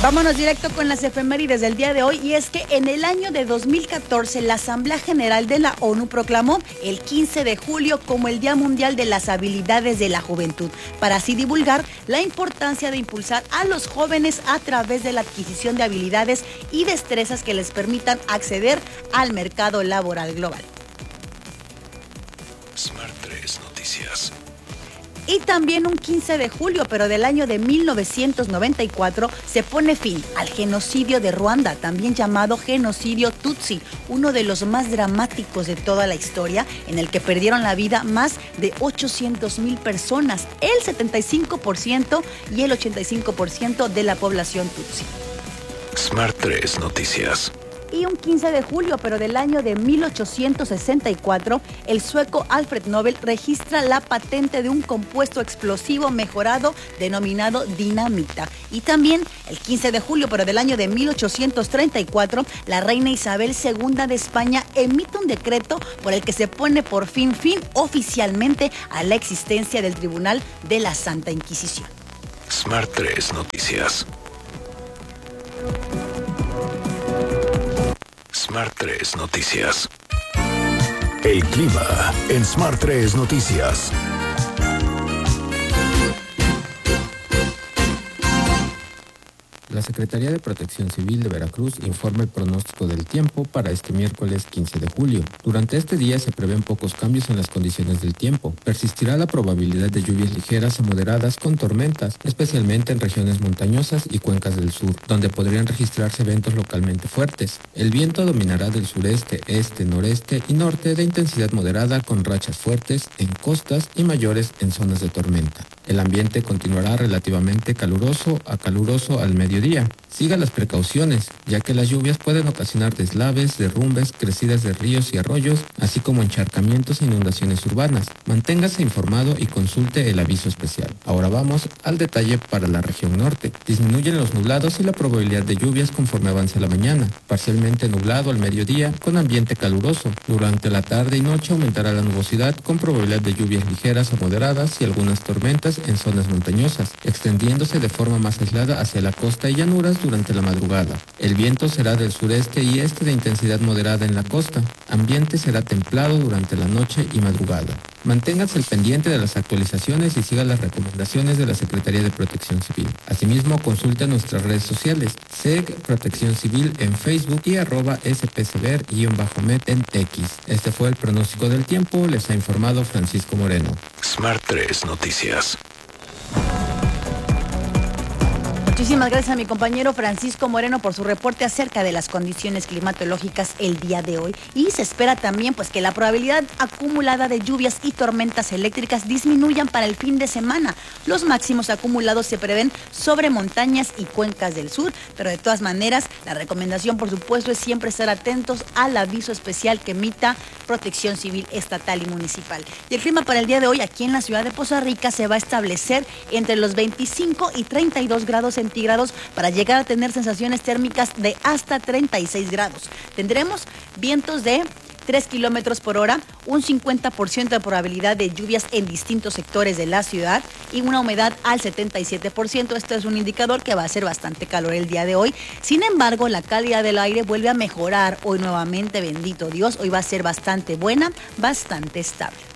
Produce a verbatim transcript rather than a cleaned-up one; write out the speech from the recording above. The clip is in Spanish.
Vámonos directo con las efemérides del día de hoy, y es que en el año de dos mil catorce la Asamblea General de la ONU proclamó el quince de julio como el Día Mundial de las Habilidades de la Juventud, para así divulgar la importancia de impulsar a los jóvenes a través de la adquisición de habilidades y destrezas que les permitan acceder al mercado laboral global. Smart tres Noticias. Y también un quince de julio, pero del año de mil novecientos noventa y cuatro, se pone fin al genocidio de Ruanda, también llamado genocidio Tutsi, uno de los más dramáticos de toda la historia, en el que perdieron la vida más de ochocientas mil personas, el setenta y cinco por ciento y el ochenta y cinco por ciento de la población Tutsi. Smart tres Noticias. Y un quince de julio, pero del año de mil ochocientos sesenta y cuatro, el sueco Alfred Nobel registra la patente de un compuesto explosivo mejorado denominado dinamita. Y también el quince de julio, pero del año de mil ochocientos treinta y cuatro, la reina Isabel segunda de España emite un decreto por el que se pone por fin fin oficialmente a la existencia del Tribunal de la Santa Inquisición. Smart tres Noticias. Smart tres Noticias. El clima en Smart tres Noticias. La Secretaría de Protección Civil de Veracruz informa el pronóstico del tiempo para este miércoles quince de julio. Durante este día se prevén pocos cambios en las condiciones del tiempo. Persistirá la probabilidad de lluvias ligeras a moderadas con tormentas, especialmente en regiones montañosas y cuencas del sur, donde podrían registrarse eventos localmente fuertes. El viento dominará del sureste, este, noreste y norte de intensidad moderada con rachas fuertes en costas y mayores en zonas de tormenta. El ambiente continuará relativamente caluroso a caluroso al mediodía. Siga las precauciones, ya que las lluvias pueden ocasionar deslaves, derrumbes, crecidas de ríos y arroyos, así como encharcamientos e inundaciones urbanas. Manténgase informado y consulte el aviso especial. Ahora vamos al detalle para la región norte. Disminuyen los nublados y la probabilidad de lluvias conforme avance la mañana. Parcialmente nublado al mediodía con ambiente caluroso. Durante la tarde y noche aumentará la nubosidad con probabilidad de lluvias ligeras a moderadas y algunas tormentas en zonas montañosas, extendiéndose de forma más aislada hacia la costa y llanuras durante la madrugada. El viento será del sureste y este de intensidad moderada en la costa. Ambiente será templado durante la noche y madrugada. Manténganse al pendiente de las actualizaciones y siga las recomendaciones de la Secretaría de Protección Civil. Asimismo, consulta nuestras redes sociales, S E G Protección Civil en Facebook y arroba spcver-med en X. Este fue el pronóstico del tiempo, les ha informado Francisco Moreno. Smart tres Noticias. Muchísimas gracias a mi compañero Francisco Moreno por su reporte acerca de las condiciones climatológicas el día de hoy. Y se espera también pues que la probabilidad acumulada de lluvias y tormentas eléctricas disminuyan para el fin de semana. Los máximos acumulados se prevén sobre montañas y cuencas del sur, pero de todas maneras la recomendación por supuesto es siempre estar atentos al aviso especial que emita Protección Civil estatal y municipal. Y el clima para el día de hoy aquí en la ciudad de Poza Rica se va a establecer entre los veinticinco y treinta y dos grados centígrados para llegar a tener sensaciones térmicas de hasta treinta y seis grados. Tendremos vientos de tres kilómetros por hora, un cincuenta por ciento de probabilidad de lluvias en distintos sectores de la ciudad y una humedad al setenta y siete por ciento. Esto es un indicador que va a ser bastante calor el día de hoy. Sin embargo, la calidad del aire vuelve a mejorar hoy nuevamente, bendito Dios. Hoy va a ser bastante buena, bastante estable.